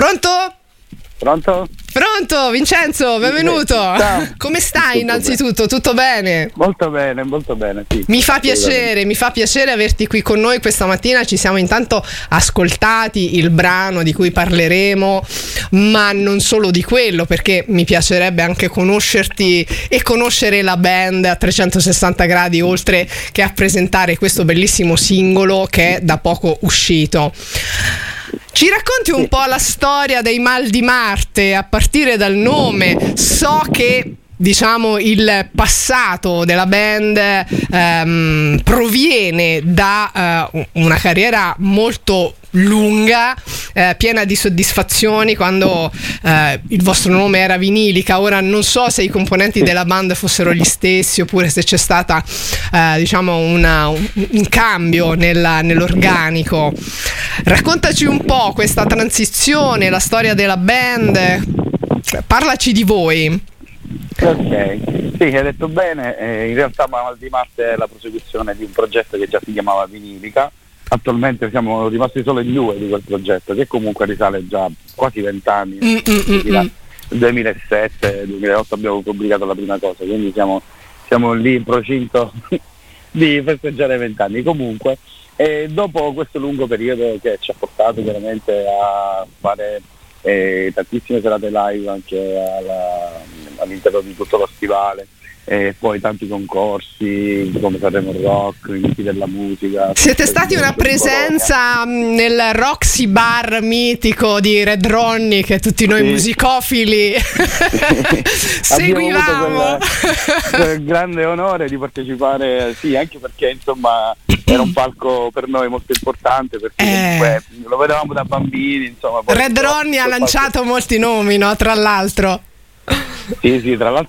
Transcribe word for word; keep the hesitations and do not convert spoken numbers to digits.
Pronto? Pronto? Pronto, Vincenzo, benvenuto. Ciao. Come stai innanzitutto? Tutto bene? Molto bene, molto bene, sì. Mi fa piacere, mi fa piacere averti qui con noi questa mattina. Ci siamo intanto ascoltati il brano di cui parleremo, ma non solo di quello, perché mi piacerebbe anche conoscerti e conoscere la band a trecentosessanta gradi, oltre che a presentare questo bellissimo singolo che è da poco uscito. Ci racconti un po' la storia dei Mal di Marte, a partire dal nome? So che, diciamo, il passato della band ehm, proviene da eh, una carriera molto lunga, eh, piena di soddisfazioni, quando eh, il vostro nome era Vinilica. Ora non so se i componenti della band fossero gli stessi oppure se c'è stata eh, diciamo una, un, un cambio nella, nell'organico. Raccontaci un po' questa transizione, la storia della band, parlaci di voi. Ok, sì, hai detto bene, eh, in realtà Mal di Marte è la prosecuzione di un progetto che già si chiamava Vinilica. Attualmente siamo rimasti solo in due di quel progetto, che comunque risale già quasi vent'anni. Nel duemilasette duemilaotto abbiamo pubblicato la prima cosa, quindi siamo, siamo lì in procinto di festeggiare vent'anni. Comunque, e dopo questo lungo periodo che ci ha portato veramente a fare eh, tantissime serate live anche alla, all'interno di tutto lo stivale, e poi tanti concorsi come Sanremo Rock, i miti della musica. Siete stati una presenza nel Roxy Bar mitico di Red Ronnie, che tutti noi sì. musicofili seguivamo. Quel grande onore di partecipare, sì, anche perché insomma era un palco per noi molto importante, perché eh. comunque lo vedevamo da bambini, insomma. Red Ronnie ha lanciato palco. molti nomi, no? Tra l'altro. Sì, sì, tra l'altro